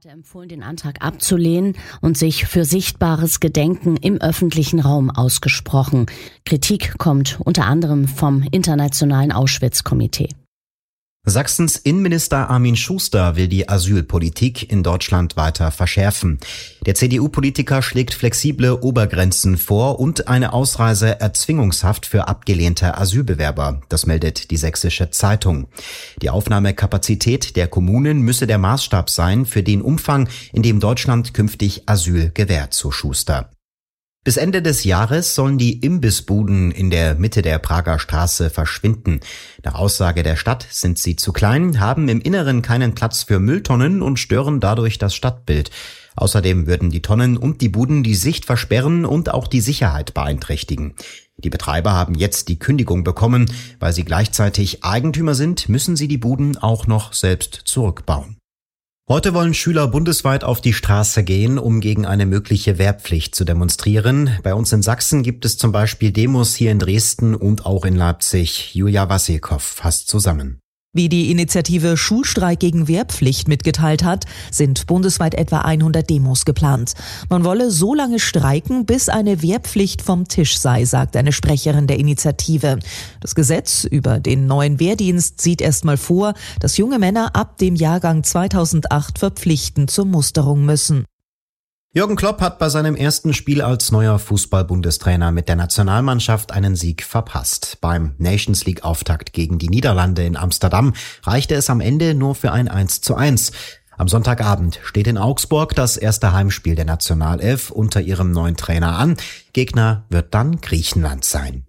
hatte empfohlen, den Antrag abzulehnen und sich für sichtbares Gedenken im öffentlichen Raum ausgesprochen. Kritik kommt unter anderem vom Internationalen Auschwitz-Komitee. Sachsens Innenminister Armin Schuster will die Asylpolitik in Deutschland weiter verschärfen. Der CDU-Politiker schlägt flexible Obergrenzen vor und eine Ausreise Erzwingungshaft für abgelehnte Asylbewerber. Das meldet die Sächsische Zeitung. Die Aufnahmekapazität der Kommunen müsse der Maßstab sein für den Umfang, in dem Deutschland künftig Asyl gewährt, so Schuster. Bis Ende des Jahres sollen die Imbissbuden in der Mitte der Prager Straße verschwinden. Nach Aussage der Stadt sind sie zu klein, haben im Inneren keinen Platz für Mülltonnen und stören dadurch das Stadtbild. Außerdem würden die Tonnen und die Buden die Sicht versperren und auch die Sicherheit beeinträchtigen. Die Betreiber haben jetzt die Kündigung bekommen. Weil sie gleichzeitig Eigentümer sind, müssen sie die Buden auch noch selbst zurückbauen. Heute wollen Schüler bundesweit auf die Straße gehen, um gegen eine mögliche Wehrpflicht zu demonstrieren. Bei uns in Sachsen gibt es zum Beispiel Demos hier in Dresden und auch in Leipzig. Julia Wassilkow fasst zusammen. Wie die Initiative Schulstreik gegen Wehrpflicht mitgeteilt hat, sind bundesweit etwa 100 Demos geplant. Man wolle so lange streiken, bis eine Wehrpflicht vom Tisch sei, sagt eine Sprecherin der Initiative. Das Gesetz über den neuen Wehrdienst sieht erstmal vor, dass junge Männer ab dem Jahrgang 2008 verpflichtend zur Musterung müssen. Jürgen Klopp hat bei seinem ersten Spiel als neuer Fußball-Bundestrainer mit der Nationalmannschaft einen Sieg verpasst. Beim Nations-League-Auftakt gegen die Niederlande in Amsterdam reichte es am Ende nur für ein 1:1. Am Sonntagabend steht in Augsburg das erste Heimspiel der Nationalelf unter ihrem neuen Trainer an. Gegner wird dann Griechenland sein.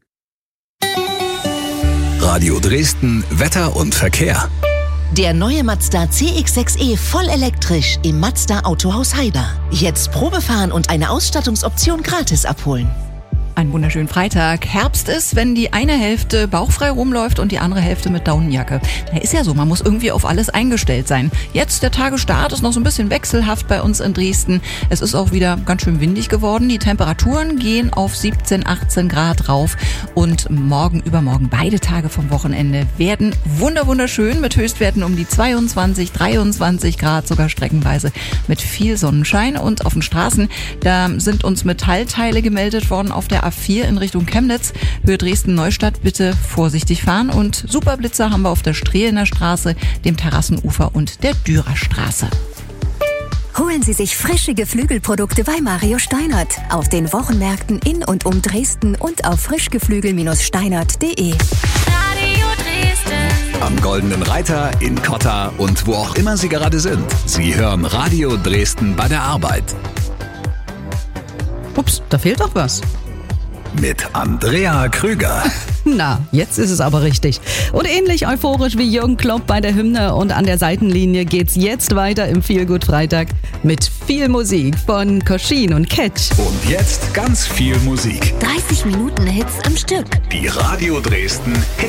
Radio Dresden, Wetter und Verkehr. Der neue Mazda CX-6e voll elektrisch im Mazda Autohaus Heiber. Jetzt Probefahren und eine Ausstattungsoption gratis abholen. Einen wunderschönen Freitag. Herbst ist, wenn die eine Hälfte bauchfrei rumläuft und die andere Hälfte mit Daunenjacke. Na, ist ja so, man muss irgendwie auf alles eingestellt sein. Jetzt, der Tagesstart ist noch so ein bisschen wechselhaft bei uns in Dresden. Es ist auch wieder ganz schön windig geworden. Die Temperaturen gehen auf 17, 18 Grad rauf. Und morgen, übermorgen, beide Tage vom Wochenende werden wunderschön mit Höchstwerten um die 22, 23 Grad, sogar streckenweise mit viel Sonnenschein. Und auf den Straßen, da sind uns Metallteile gemeldet worden auf der A4 in Richtung Chemnitz. Höhe Dresden-Neustadt, bitte vorsichtig fahren. Und Superblitzer haben wir auf der Strehlener Straße, dem Terrassenufer und der Dürerstraße. Holen Sie sich frische Geflügelprodukte bei Mario Steinert auf den Wochenmärkten in und um Dresden und auf frischgeflügel-steinert.de. Radio Dresden. Am Goldenen Reiter, in Kotta und wo auch immer Sie gerade sind. Sie hören Radio Dresden bei der Arbeit. Ups, da fehlt doch was. Mit Andrea Krüger. Na, jetzt ist es aber richtig. Und ähnlich euphorisch wie Jürgen Klopp bei der Hymne und an der Seitenlinie geht's jetzt weiter im Feelgood Freitag mit viel Musik von Koschin und Ketch. Und jetzt ganz viel Musik. 30 Minuten Hits am Stück. Die Radio Dresden